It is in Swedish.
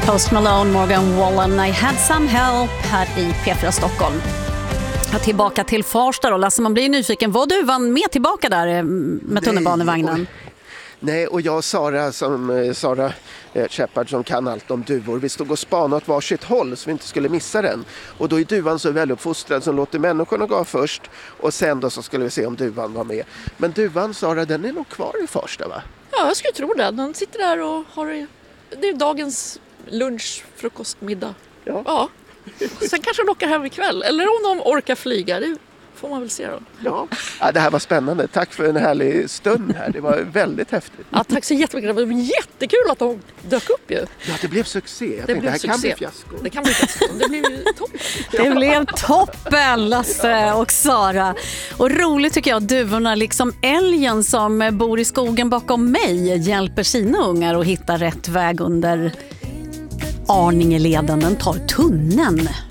Post Malone, Morgan Wallen, I had some help här i P4 Stockholm. Tillbaka till Farsta då. Lasse, man blir nyfiken. Var Duvan med tillbaka där med tunnelbanevagnen? Nej, och jag och Sara Shepard som kan allt om duvor. Vi stod och spanade åt varsitt håll så vi inte skulle missa den. Och då är duvan så väluppfostrad som låter människorna gå först. Och sen då så skulle vi se om duvan var med. Men duvan, Sara, den är nog kvar i Farsta, va? Ja, jag skulle tro det. Den sitter där och har... Det är dagens lunch, frukost, middag. Ja. Sen kanske de åker hem ikväll. Eller om de orkar flyga. Det får man väl se då. Ja, det här var spännande. Tack för en härlig stund här. Det var väldigt häftigt. Ja, tack så jättemycket. Det var jättekul att de dök upp ju. Ja, det blev succé. Jag tänkte, det här kan bli fiasko. Det kan bli fiasko. Det blev toppen. Det blev toppen, Lasse och Sara. Och roligt tycker jag att duvorna, liksom älgen som bor i skogen bakom mig, hjälper sina ungar att hitta rätt väg under Arningeleden. Den tar tunneln.